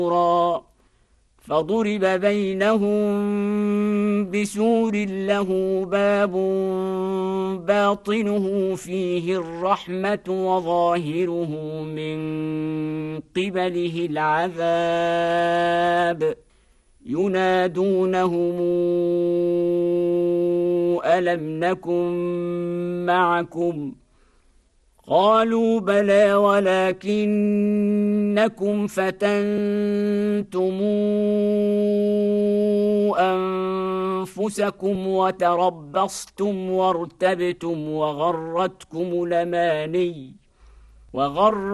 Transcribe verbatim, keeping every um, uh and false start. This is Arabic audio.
فضرب بينهم بسور له باب باطنه فيه الرحمة وظاهره من قبله العذاب ينادونهم ألم نكن معكم قالوا بلى ولكنكم فتنتم أنفسكم وتربصتم وارتبتم وغرتكم الأماني وغر